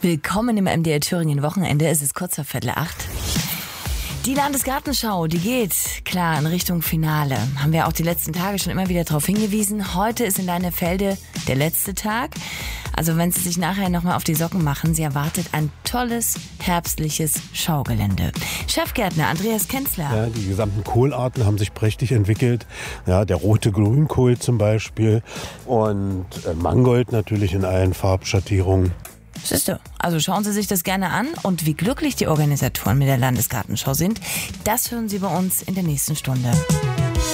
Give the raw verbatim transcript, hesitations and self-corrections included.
Willkommen im M D R Thüringen Wochenende. Es ist kurz vor Viertel acht. Die Landesgartenschau, die geht klar in Richtung Finale. Haben wir auch die letzten Tage schon immer wieder darauf hingewiesen. Heute ist in Leinefelde der letzte Tag. Also wenn Sie sich nachher nochmal auf die Socken machen, Sie erwartet ein tolles, herbstliches Schaugelände. Chefgärtner Andreas Kenzler. Ja, die gesamten Kohlarten haben sich prächtig entwickelt. Ja, der rote Grünkohl zum Beispiel und äh, Mangold natürlich in allen Farbschattierungen. Siehst du, also schauen Sie sich das gerne an und wie glücklich die Organisatoren mit der Landesgartenschau sind, das hören Sie bei uns in der nächsten Stunde.